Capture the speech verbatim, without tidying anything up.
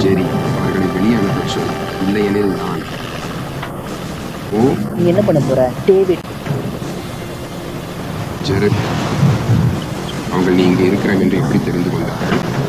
ஜெரி, அவர்களை வெளியே அனுப்பச் சொல். இல்லையெனில் நான். ஓ, நீ என்ன பண்ண போற டேவிட்? ஜெரட், அவங்க நீ இங்கே இருக்கிறாங்க என்று எப்படி தெரிந்து கொண்டார்கள்?